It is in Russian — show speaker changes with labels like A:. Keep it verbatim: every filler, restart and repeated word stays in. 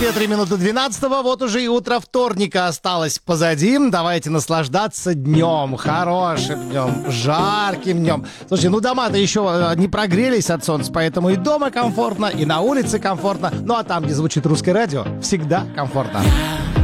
A: Москве три минуты двенадцатого. Вот уже и утро вторника осталось позади. Давайте наслаждаться днем, хорошим днем, жарким днем. Слушайте, ну дома-то еще не прогрелись от солнца, поэтому и дома комфортно, и на улице комфортно. Ну а там, где звучит русское радио, всегда комфортно.